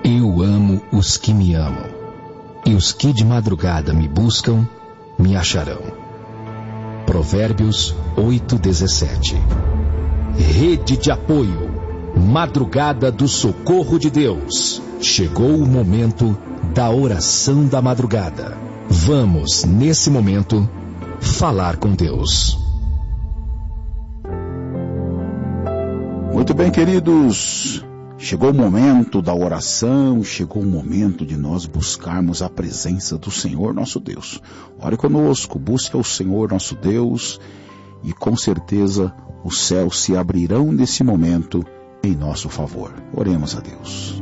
Eu amo os que me amam, e os que de madrugada me buscam, me acharão. Provérbios 8:17. Rede de apoio, Madrugada do Socorro de Deus. Chegou o momento da oração da madrugada. Vamos, nesse momento, falar com Deus. Muito bem, queridos. Chegou o momento da oração, chegou o momento de nós buscarmos a presença do Senhor nosso Deus. Ore conosco, busque ao Senhor nosso Deus e com certeza os céus se abrirão nesse momento em nosso favor. Oremos a Deus.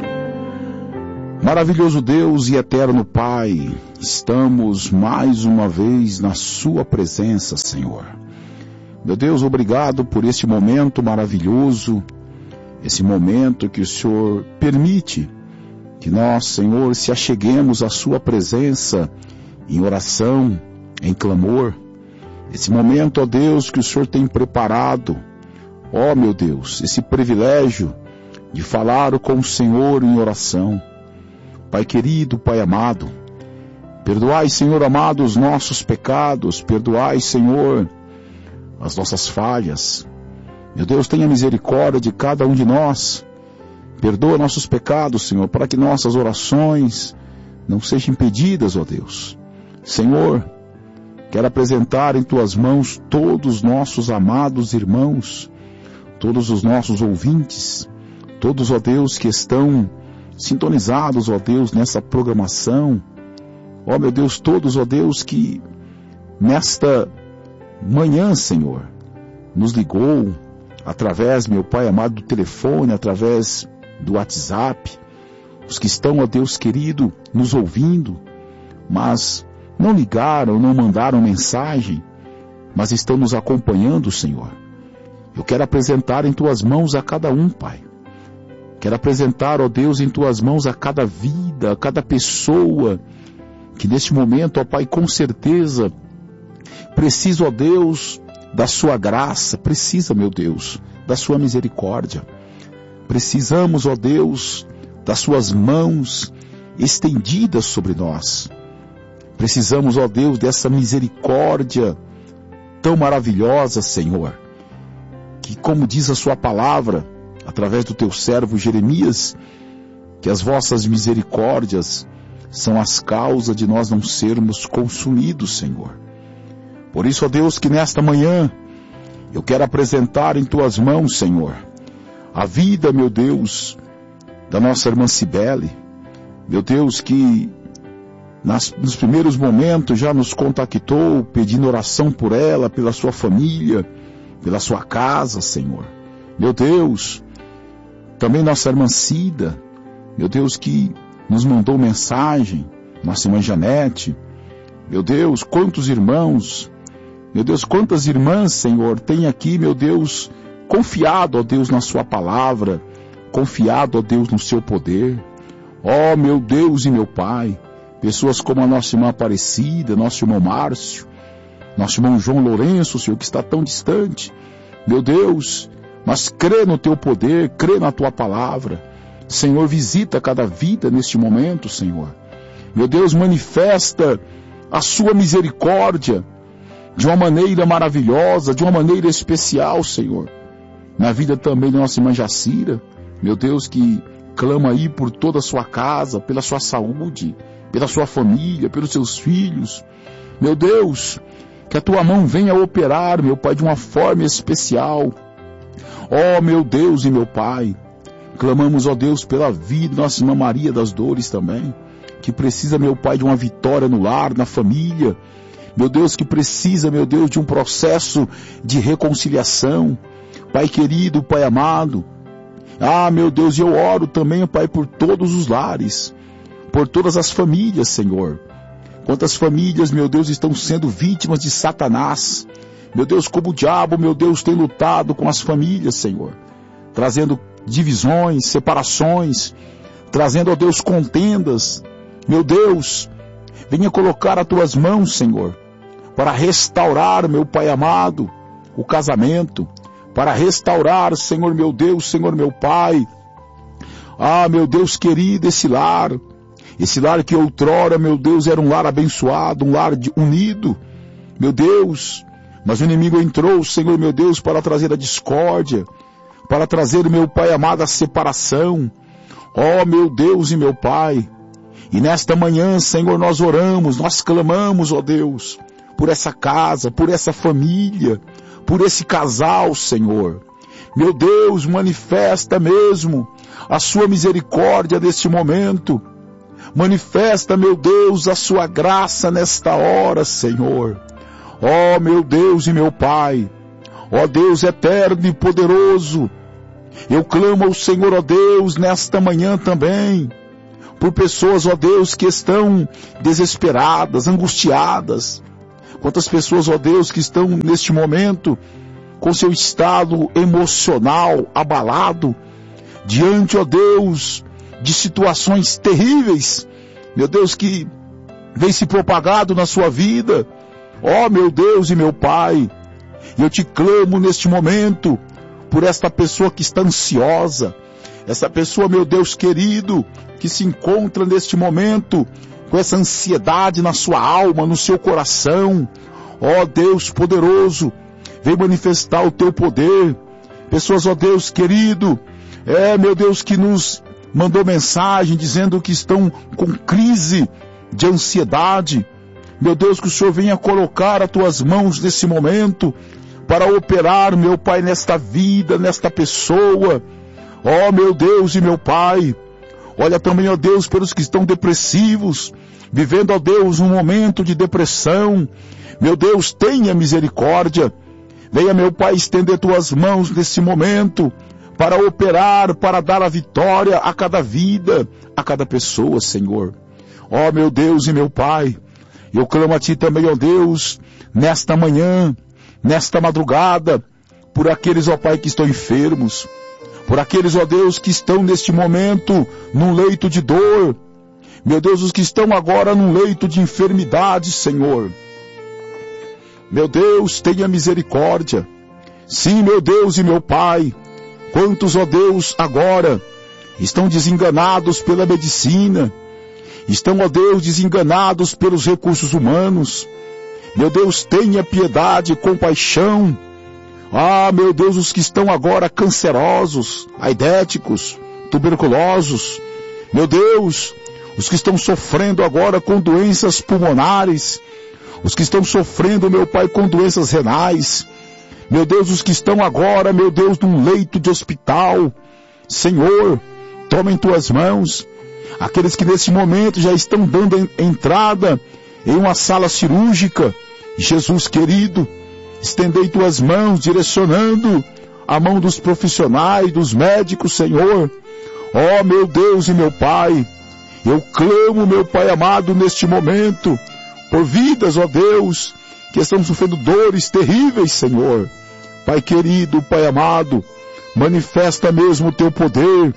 Maravilhoso Deus e eterno Pai, estamos mais uma vez na sua presença, Senhor. Meu Deus, obrigado por este momento maravilhoso, esse momento que o Senhor permite que nós, Senhor, se acheguemos à sua presença em oração, em clamor. Esse momento, ó Deus, que o Senhor tem preparado, ó meu Deus, esse privilégio de falar com o Senhor em oração. Pai querido, Pai amado, perdoai, Senhor amado, os nossos pecados, perdoai, Senhor, as nossas falhas. Meu Deus, tenha misericórdia de cada um de nós. Perdoa nossos pecados, Senhor, para que nossas orações não sejam impedidas, ó Deus. Senhor, quero apresentar em Tuas mãos todos os nossos amados irmãos, todos os nossos ouvintes, todos, ó Deus, que estão sintonizados, ó Deus, nessa programação. Ó meu Deus, todos, ó Deus, que nesta manhã, Senhor, nos ligou através, meu Pai amado, do telefone, através do WhatsApp, os que estão, ó Deus querido, nos ouvindo, mas não ligaram, não mandaram mensagem, mas estão nos acompanhando, Senhor. Eu quero apresentar em Tuas mãos a cada um, Pai. Quero apresentar, ó Deus, em Tuas mãos a cada vida, a cada pessoa, que neste momento, ó Pai, com certeza, precisa, ó Deus, da Sua graça, precisa, meu Deus, da Sua misericórdia. Precisamos, ó Deus, das Suas mãos estendidas sobre nós. Precisamos, ó Deus, dessa misericórdia tão maravilhosa, Senhor, que como diz a Sua palavra, através do Teu servo Jeremias, que as vossas misericórdias são as causas de nós não sermos consumidos, Senhor. Por isso, ó Deus, que nesta manhã eu quero apresentar em Tuas mãos, Senhor, a vida, meu Deus, da nossa irmã Cibele. Meu Deus, que nos primeiros momentos já nos contactou pedindo oração por ela, pela sua família, pela sua casa, Senhor. Meu Deus, também nossa irmã Cida, meu Deus, que nos mandou mensagem, nossa irmã Janete. Meu Deus, quantos irmãos, meu Deus, quantas irmãs, Senhor, tem aqui, meu Deus, confiado, ó Deus, na Sua palavra, confiado, ó Deus, no Seu poder. Ó meu Deus e meu Pai, pessoas como a nossa irmã Aparecida, nosso irmão Márcio, nosso irmão João Lourenço, Senhor, que está tão distante. Meu Deus, mas crê no Teu poder, crê na Tua palavra. Senhor, visita cada vida neste momento, Senhor. Meu Deus, manifesta a Sua misericórdia de uma maneira maravilhosa, de uma maneira especial, Senhor. Na vida também da nossa irmã Jacira, meu Deus, que clama aí por toda a sua casa, pela sua saúde, pela sua família, pelos seus filhos. Meu Deus, que a Tua mão venha operar, meu Pai, de uma forma especial. Ó meu Deus e meu Pai, clamamos, ó Deus, pela vida da nossa irmã Maria das Dores também, que precisa, meu Pai, de uma vitória no lar, na família. Meu Deus, que precisa, meu Deus, de um processo de reconciliação. Pai querido, Pai amado. Ah, meu Deus, e eu oro também, Pai, por todos os lares, por todas as famílias, Senhor. Quantas famílias, meu Deus, estão sendo vítimas de Satanás. Meu Deus, como o diabo, meu Deus, tem lutado com as famílias, Senhor, trazendo divisões, separações, trazendo, ó Deus, contendas. Meu Deus, venha colocar as Tuas mãos, Senhor, para restaurar, meu Pai amado, o casamento, para restaurar, Senhor meu Deus, Senhor meu Pai, Ah, meu Deus querido, esse lar que outrora, meu Deus, era um lar abençoado, um lar unido, meu Deus, mas o inimigo entrou, Senhor, meu Deus, para trazer a discórdia, para trazer, meu Pai amado, a separação. Ó, meu Deus e meu Pai, e nesta manhã, Senhor, nós oramos, nós clamamos, ó Deus, por essa casa, por essa família, por esse casal, Senhor. Meu Deus, manifesta mesmo a sua misericórdia neste momento. Manifesta, meu Deus, a sua graça nesta hora, Senhor. Ó, meu Deus e meu Pai, ó Deus eterno e poderoso, eu clamo ao Senhor, ó Deus, nesta manhã também, por pessoas, ó Deus, que estão desesperadas, angustiadas. Quantas pessoas, ó Deus, que estão neste momento com seu estado emocional abalado, diante, ó Deus, de situações terríveis, meu Deus, que vem se propagado na sua vida. Ó, meu Deus e meu Pai, eu te clamo neste momento por esta pessoa que está ansiosa, essa pessoa, meu Deus querido, que se encontra neste momento com essa ansiedade na sua alma, no seu coração. Ó Deus poderoso, vem manifestar o teu poder. Pessoas, ó Deus querido, meu Deus, que nos mandou mensagem dizendo que estão com crise de ansiedade. Meu Deus, que o Senhor venha colocar as tuas mãos nesse momento para operar, meu Pai, nesta vida, nesta pessoa. Ó, meu Deus e meu Pai, olha também, ó Deus, pelos que estão depressivos, vivendo, ó Deus, um momento de depressão. Meu Deus, tenha misericórdia. Venha, meu Pai, estender tuas mãos nesse momento para operar, para dar a vitória a cada vida, a cada pessoa, Senhor. Ó, meu Deus e meu Pai, eu clamo a Ti também, ó Deus, nesta manhã, nesta madrugada, por aqueles, ó Pai, que estão enfermos, por aqueles, ó Deus, que estão neste momento num leito de dor. Meu Deus, os que estão agora num leito de enfermidade, Senhor. Meu Deus, tenha misericórdia. Sim, meu Deus e meu Pai, quantos, ó Deus, agora estão desenganados pela medicina, estão, ó Deus, desenganados pelos recursos humanos. Meu Deus, tenha piedade e compaixão. Ah, meu Deus, os que estão agora cancerosos, aidéticos, tuberculosos. Meu Deus, os que estão sofrendo agora com doenças pulmonares, os que estão sofrendo, meu Pai, com doenças renais. Meu Deus, os que estão agora, meu Deus, num leito de hospital. Senhor, toma em tuas mãos. Aqueles que nesse momento já estão dando entrada em uma sala cirúrgica. Jesus querido, estendei tuas mãos, direcionando a mão dos profissionais, dos médicos, Senhor. Ó, meu Deus e meu Pai, eu clamo, meu Pai amado, neste momento, por vidas, ó Deus, que estão sofrendo dores terríveis, Senhor. Pai querido, Pai amado, manifesta mesmo o teu poder,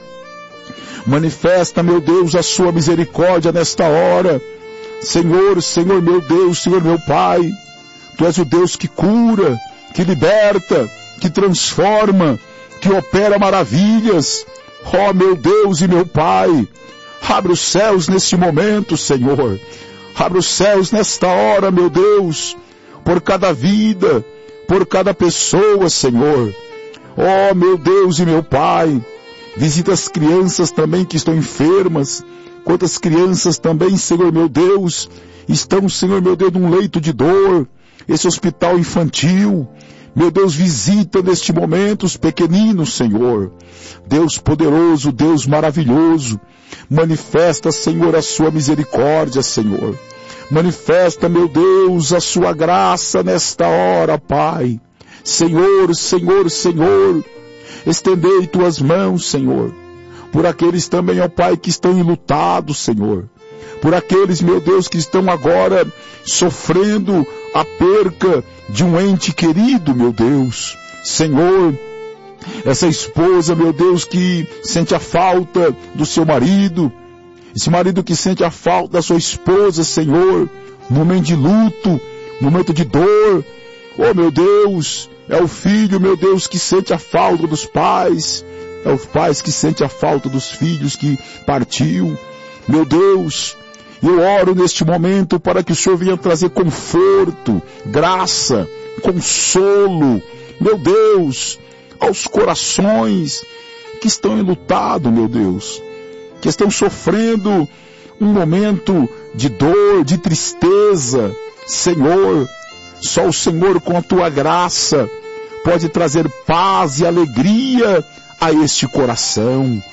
manifesta, meu Deus, a sua misericórdia nesta hora. Senhor, Senhor meu Deus, Senhor meu Pai, Tu és o Deus que cura, que liberta, que transforma, que opera maravilhas. Ó meu Deus e meu Pai, abre os céus neste momento, Senhor. Abre os céus nesta hora, meu Deus, por cada vida, por cada pessoa, Senhor. Ó meu Deus e meu Pai, visita as crianças também que estão enfermas. Quantas crianças também, Senhor meu Deus, estão, Senhor meu Deus, num leito de dor. Esse hospital infantil, meu Deus, visita neste momento os pequeninos, Senhor. Deus poderoso, Deus maravilhoso, manifesta, Senhor, a sua misericórdia, Senhor. Manifesta, meu Deus, a sua graça nesta hora, Pai. Senhor, Senhor, Senhor, estendei tuas mãos, Senhor, por aqueles também, ó Pai, que estão enlutados, Senhor. Por aqueles, meu Deus, que estão agora sofrendo a perca de um ente querido, meu Deus. Senhor, essa esposa, meu Deus, que sente a falta do seu marido, esse marido que sente a falta da sua esposa, Senhor, no momento de luto, no momento de dor. Oh, meu Deus, é o filho, meu Deus, que sente a falta dos pais. É os pais que sentem a falta dos filhos que partiu. Meu Deus, eu oro neste momento para que o Senhor venha trazer conforto, graça, consolo, meu Deus, aos corações que estão enlutados, meu Deus, que estão sofrendo um momento de dor, de tristeza. Senhor, só o Senhor com a tua graça pode trazer paz e alegria a este coração.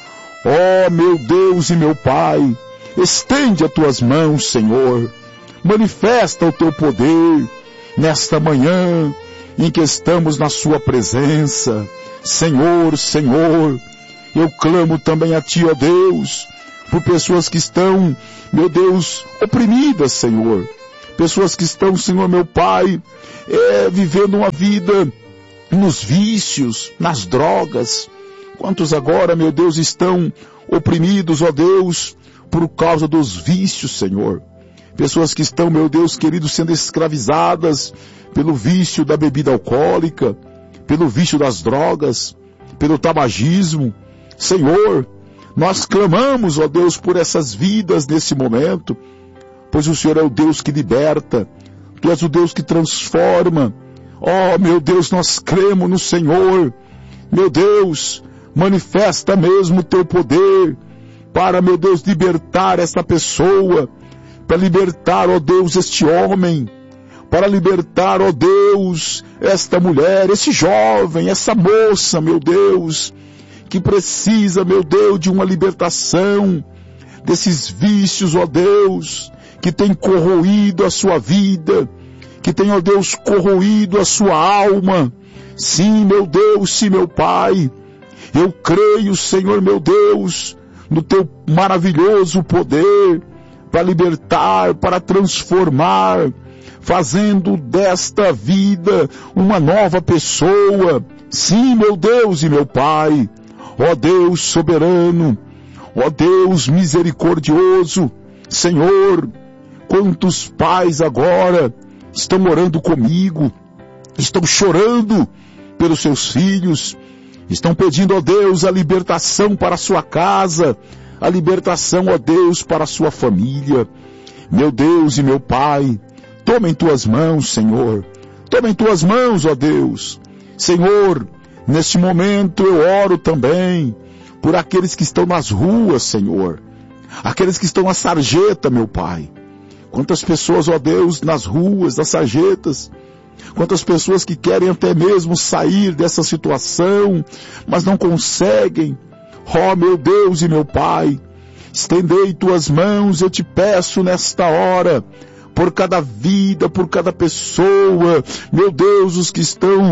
Ó meu Deus e meu Pai, estende as tuas mãos, Senhor, manifesta o teu poder nesta manhã em que estamos na sua presença. Senhor, Senhor, eu clamo também a ti, ó Deus, por pessoas que estão, meu Deus, oprimidas, Senhor. Pessoas que estão, Senhor, meu Pai, vivendo uma vida nos vícios, nas drogas. Quantos agora, meu Deus, estão oprimidos, ó Deus, por causa dos vícios, Senhor. Pessoas que estão, meu Deus querido, sendo escravizadas pelo vício da bebida alcoólica, pelo vício das drogas, pelo tabagismo. Senhor, nós clamamos, ó Deus, por essas vidas nesse momento, pois o Senhor é o Deus que liberta, Tu és o Deus que transforma. Ó, meu Deus, nós cremos no Senhor. Meu Deus, manifesta mesmo o Teu poder para, meu Deus, libertar essa pessoa, para libertar, ó Deus, este homem, para libertar, ó Deus, esta mulher, esse jovem, essa moça, meu Deus, que precisa, meu Deus, de uma libertação desses vícios, ó Deus, que tem corroído a sua vida, que tem, ó Deus, corroído a sua alma. Sim, meu Deus, sim, meu Pai, eu creio, Senhor, meu Deus, no Teu maravilhoso poder para libertar, para transformar, fazendo desta vida uma nova pessoa. Sim, meu Deus e meu Pai, ó Deus soberano, ó Deus misericordioso, Senhor, quantos pais agora estão orando comigo, estão chorando pelos seus filhos, estão pedindo, ó Deus, a libertação para a sua casa, a libertação, ó Deus, para a sua família. Meu Deus e meu Pai, toma em Tuas mãos, Senhor, toma em Tuas mãos, ó Deus. Senhor, neste momento eu oro também por aqueles que estão nas ruas, Senhor, aqueles que estão na sarjeta, meu Pai. Quantas pessoas, ó Deus, nas ruas, nas sarjetas, quantas pessoas que querem até mesmo sair dessa situação, mas não conseguem. Ó meu Deus e meu Pai, estendei Tuas mãos, eu te peço nesta hora, por cada vida, por cada pessoa, meu Deus, os que estão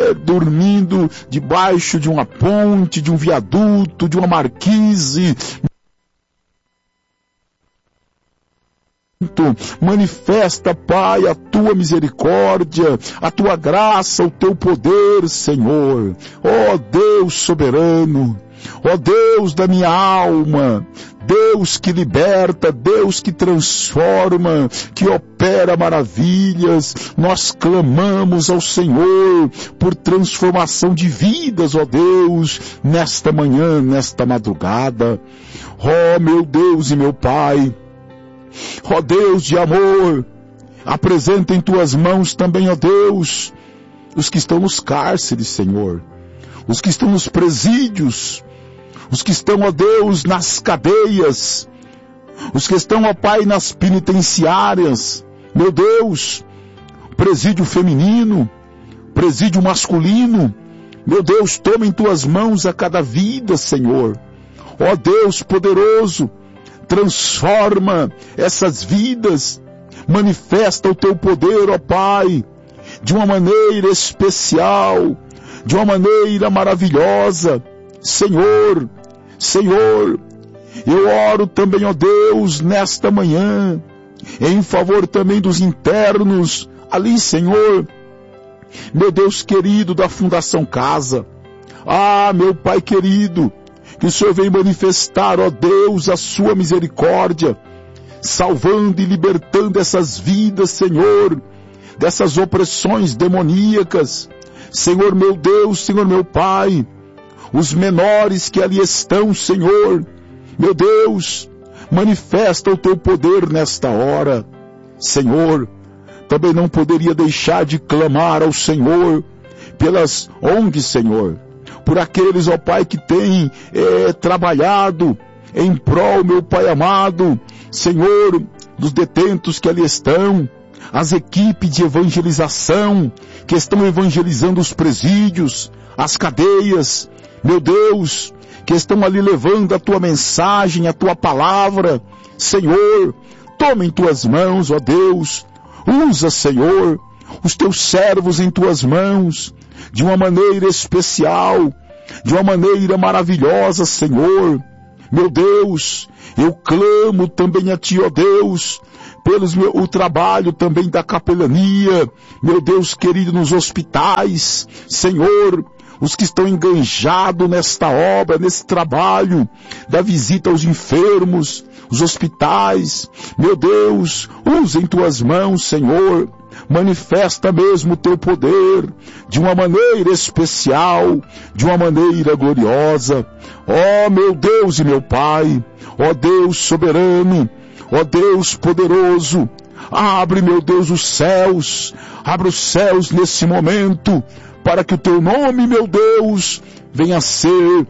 dormindo debaixo de uma ponte, de um viaduto, de uma marquise. Manifesta, Pai, a Tua misericórdia, a Tua graça, o Teu poder, Senhor. Ó Deus soberano, ó Deus da minha alma, Deus que liberta, Deus que transforma, que opera maravilhas, nós clamamos ao Senhor por transformação de vidas, ó Deus, nesta manhã, nesta madrugada. Ó meu Deus e meu Pai, ó Deus de amor, apresenta em Tuas mãos também, ó Deus, os que estão nos cárceres, Senhor, os que estão nos presídios, os que estão, ó Deus, nas cadeias, os que estão, ó Pai, nas penitenciárias, meu Deus, presídio feminino, presídio masculino, meu Deus, toma em Tuas mãos a cada vida, Senhor, ó Deus poderoso, transforma essas vidas, manifesta o Teu poder, ó Pai, de uma maneira especial, de uma maneira maravilhosa. Senhor, Senhor, eu oro também, ó Deus, nesta manhã, em favor também dos internos, ali, Senhor, meu Deus querido da Fundação Casa. Ah, meu Pai querido, que o Senhor venha manifestar, ó Deus, a Sua misericórdia, salvando e libertando essas vidas, Senhor, dessas opressões demoníacas. Senhor meu Deus, Senhor meu Pai, os menores que ali estão, Senhor. Meu Deus, manifesta o teu poder nesta hora. Senhor, também não poderia deixar de clamar ao Senhor pelas ONGs, Senhor, por aqueles, ó Pai, que têm trabalhado em prol, meu Pai amado, Senhor, dos detentos que ali estão, as equipes de evangelização que estão evangelizando os presídios, as cadeias, meu Deus, que estão ali levando a tua mensagem, a tua palavra. Senhor, toma em tuas mãos, ó Deus, usa, Senhor, os teus servos em tuas mãos, de uma maneira especial, de uma maneira maravilhosa, Senhor. Meu Deus, eu clamo também a Ti, ó Deus, o trabalho também da capelania, meu Deus querido, nos hospitais, Senhor, os que estão enganjados nesta obra, nesse trabalho, da visita aos enfermos, os hospitais, meu Deus, usa em Tuas mãos, Senhor, manifesta mesmo o Teu poder, de uma maneira especial, de uma maneira gloriosa. Ó meu Deus e meu Pai, ó Deus soberano, ó Deus poderoso, abre, meu Deus, os céus nesse momento, para que o Teu nome, meu Deus, venha a ser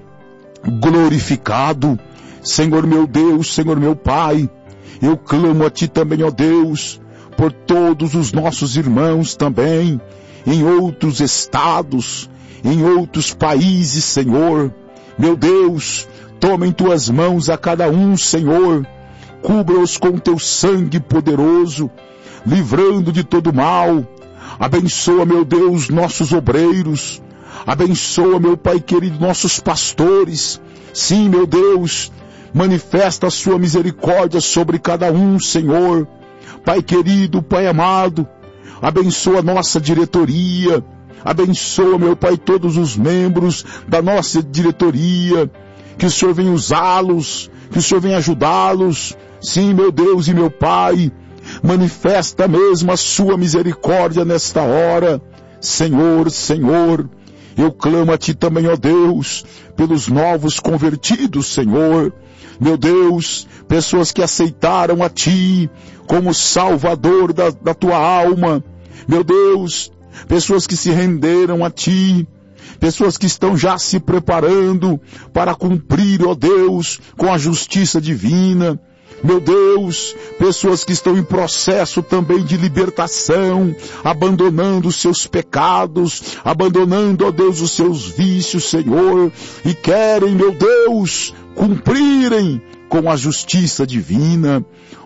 glorificado. Senhor meu Deus, Senhor meu Pai, eu clamo a Ti também, ó Deus, por todos os nossos irmãos também, em outros estados, em outros países, Senhor. Meu Deus, toma em Tuas mãos a cada um, Senhor, cubra-os com Teu sangue poderoso, livrando de todo mal. Abençoa, meu Deus, nossos obreiros, abençoa, meu Pai querido, nossos pastores. Sim, meu Deus, manifesta a Sua misericórdia sobre cada um, Senhor. Pai querido, Pai amado, abençoa a nossa diretoria, abençoa, meu Pai, todos os membros da nossa diretoria, que o Senhor venha usá-los, que o Senhor venha ajudá-los. Sim, meu Deus e meu Pai, manifesta mesmo a Sua misericórdia nesta hora. Senhor, Senhor, eu clamo a Ti também, ó Deus, pelos novos convertidos, Senhor. Meu Deus, pessoas que aceitaram a Ti como Salvador da tua alma. Meu Deus, pessoas que se renderam a Ti, pessoas que estão já se preparando para cumprir, ó Deus, com a justiça divina. Meu Deus, pessoas que estão em processo também de libertação, abandonando os seus pecados, abandonando, ó Deus, os seus vícios, Senhor, e querem, meu Deus, cumprirem com a justiça divina.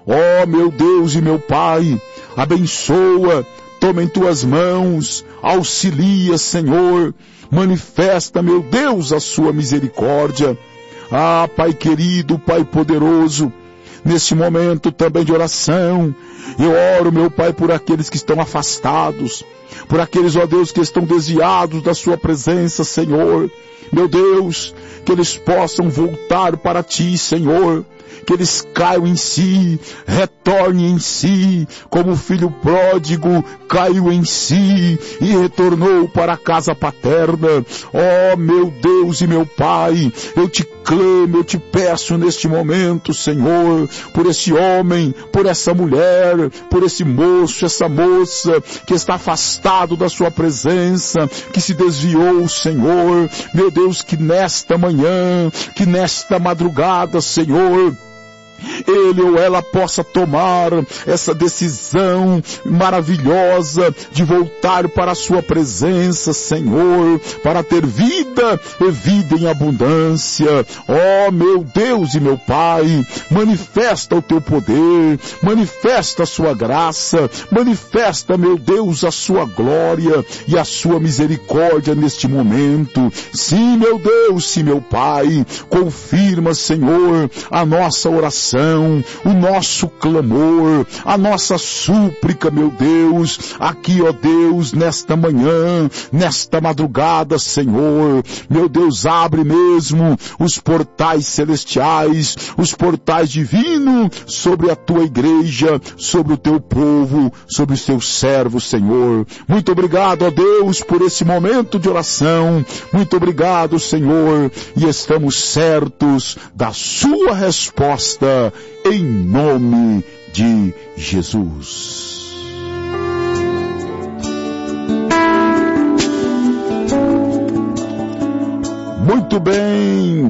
Ó meu Deus e meu Pai, abençoa, toma em Tuas mãos, auxilia, Senhor, manifesta, meu Deus, a Sua misericórdia. Ah, Pai querido, Pai poderoso, nesse momento também de oração, eu oro, meu Pai, por aqueles que estão afastados, por aqueles, ó Deus, que estão desviados da Sua presença, Senhor. Meu Deus, que eles possam voltar para Ti, Senhor, que eles caiam em si, retornem em si, como o filho pródigo caiu em si e retornou para a casa paterna. Ó meu Deus e meu Pai, eu Te clamo, eu Te peço neste momento, Senhor, por esse homem, por essa mulher, por esse moço, essa moça que está afastado da Sua presença, que se desviou, Senhor. Meu Deus, que nesta manhã, que nesta madrugada, Senhor, ele ou ela possa tomar essa decisão maravilhosa de voltar para a Sua presença, Senhor, para ter vida e vida em abundância. Ó meu Deus e meu Pai, manifesta o Teu poder, manifesta a Sua graça, manifesta, meu Deus, a Sua glória e a Sua misericórdia neste momento. Sim, meu Deus, sim, meu Pai, confirma, Senhor, a nossa oração oração, o nosso clamor, a nossa súplica, meu Deus, aqui, ó Deus, nesta manhã, nesta madrugada, Senhor, meu Deus, abre mesmo os portais celestiais, os portais divinos sobre a tua igreja, sobre o teu povo, sobre os teus servos, Senhor. Muito obrigado, ó Deus, por esse momento de oração. Muito obrigado, Senhor, e estamos certos da sua resposta em nome de Jesus. Muito bem,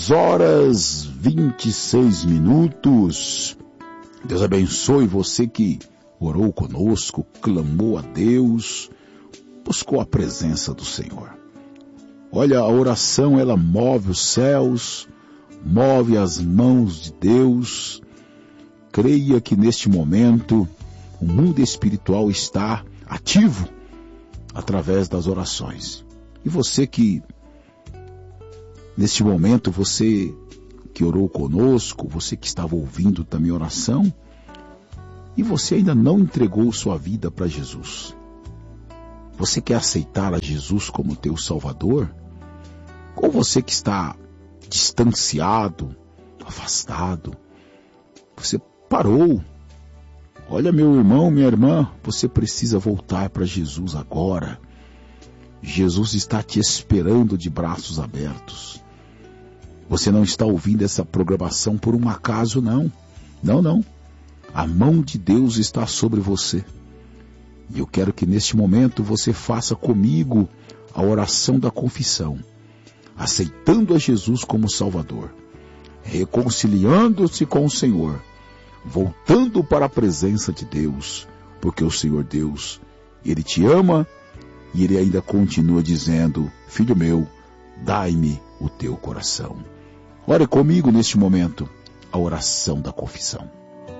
2h26. Deus abençoe você que orou conosco, clamou a Deus, buscou a presença do Senhor. Olha, a oração, ela move os céus, move as mãos de Deus. Creia que neste momento o mundo espiritual está ativo através das orações. E você que, neste momento, você que orou conosco, você que estava ouvindo também oração, e você ainda não entregou sua vida para Jesus. Você quer aceitar a Jesus como teu Salvador? Ou você que está distanciado, afastado, você parou. Olha, meu irmão, minha irmã, você precisa voltar para Jesus agora. Jesus está te esperando de braços abertos. Você não está ouvindo essa programação por um acaso, não. Não. A mão de Deus está sobre você. E eu quero que neste momento você faça comigo a oração da confissão, aceitando a Jesus como Salvador, reconciliando-se com o Senhor, voltando para a presença de Deus, porque o Senhor Deus, Ele te ama e Ele ainda continua dizendo: filho meu, dai-me o teu coração. Ore comigo neste momento a oração da confissão.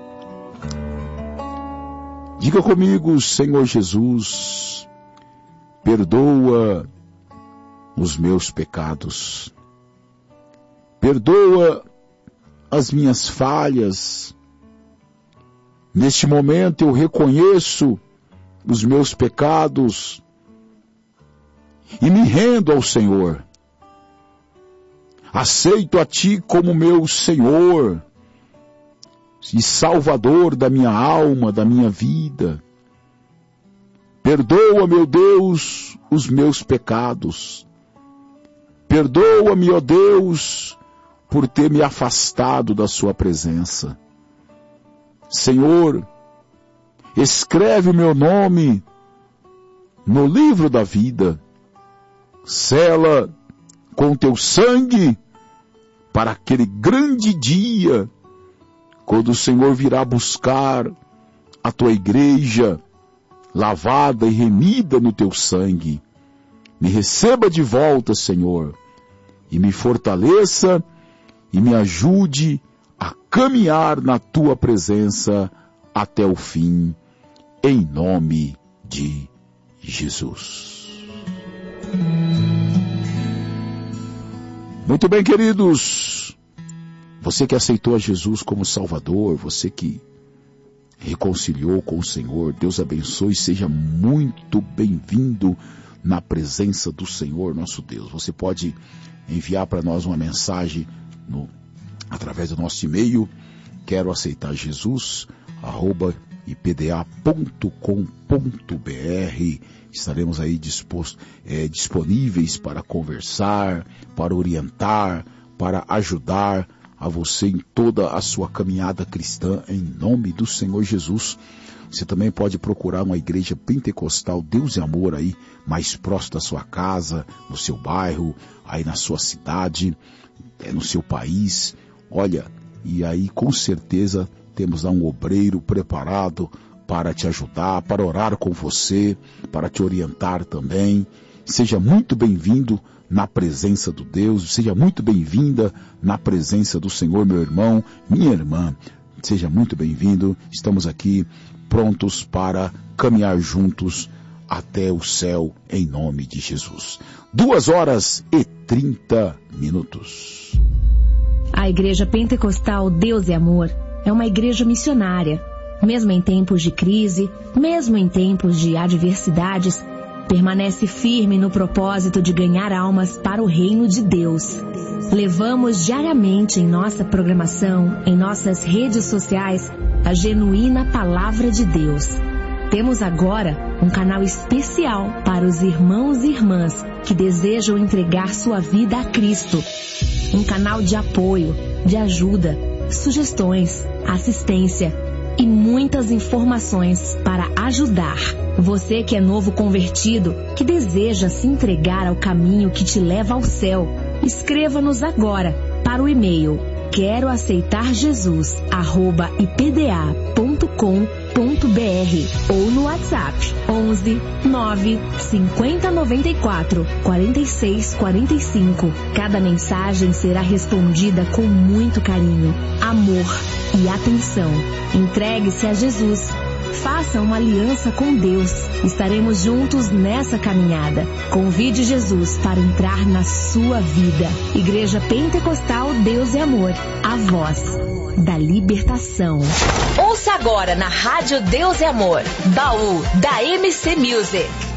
Diga comigo: Senhor Jesus, perdoa os meus pecados, perdoa as minhas falhas. Neste momento eu reconheço os meus pecados e me rendo ao Senhor. Aceito a Ti como meu Senhor e Salvador da minha alma, da minha vida. Perdoa, meu Deus, os meus pecados. Perdoa-me, ó Deus, por ter me afastado da sua presença. Senhor, escreve o meu nome no livro da vida. Sela com teu sangue para aquele grande dia, quando o Senhor virá buscar a tua igreja, lavada e remida no teu sangue. Me receba de volta, Senhor, e me fortaleça e me ajude a caminhar na tua presença até o fim, em nome de Jesus. Muito bem, queridos. Você que aceitou a Jesus como Salvador, você que reconciliou com o Senhor, Deus abençoe e seja muito bem-vindo na presença do Senhor nosso Deus. Você pode enviar para nós uma mensagem através do nosso e-mail, quero aceitar Jesus, @ipda.com.br. Estaremos aí disponíveis para conversar, para orientar, para ajudar a você em toda a sua caminhada cristã, em nome do Senhor Jesus. Você também pode procurar uma igreja pentecostal Deus e Amor aí, mais próximo da sua casa, no seu bairro, aí na sua cidade, no seu país. Olha, e aí com certeza temos lá um obreiro preparado para te ajudar, para orar com você, para te orientar também. Seja muito bem-vindo na presença do Deus, seja muito bem-vinda na presença do Senhor, meu irmão, minha irmã. Seja muito bem-vindo, estamos aqui prontos para caminhar juntos até o céu, em nome de Jesus. 2h30. A Igreja Pentecostal Deus e Amor é uma igreja missionária. Mesmo em tempos de crise, mesmo em tempos de adversidades, permanece firme no propósito de ganhar almas para o reino de Deus. Levamos diariamente em nossa programação, em nossas redes sociais, a genuína Palavra de Deus. Temos agora um canal especial para os irmãos e irmãs que desejam entregar sua vida a Cristo. Um canal de apoio, de ajuda, sugestões, assistência e muitas informações para ajudar. Você que é novo convertido, que deseja se entregar ao caminho que te leva ao céu, escreva-nos agora para o e-mail queroaceitarjesus@ipda.com.br ou no WhatsApp 11 9 50 94 46 45. Cada mensagem será respondida com muito carinho, amor e atenção. Entregue-se a Jesus. Faça uma aliança com Deus. Estaremos juntos nessa caminhada. Convide Jesus para entrar na sua vida. Igreja Pentecostal Deus e Amor. A voz da libertação. Ouça agora na Rádio Deus e Amor, Baú da MC Music.